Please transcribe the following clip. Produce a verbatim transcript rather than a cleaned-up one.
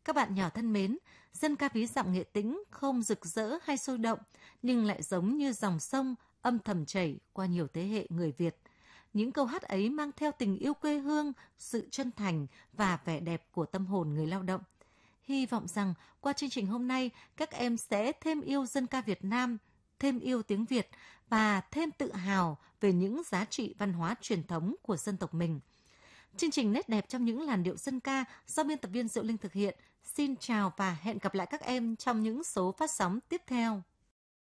Các bạn nhỏ thân mến, dân ca ví dặm Nghệ Tĩnh không rực rỡ hay sôi động, nhưng lại giống như dòng sông âm thầm chảy qua nhiều thế hệ người Việt. Những câu hát ấy mang theo tình yêu quê hương, sự chân thành và vẻ đẹp của tâm hồn người lao động. Hy vọng rằng qua chương trình hôm nay, các em sẽ thêm yêu dân ca Việt Nam, thêm yêu tiếng Việt và thêm tự hào về những giá trị văn hóa truyền thống của dân tộc mình. Chương trình Nét đẹp trong những làn điệu dân ca do biên tập viên Diệu Linh thực hiện. Xin chào và hẹn gặp lại các em trong những số phát sóng tiếp theo.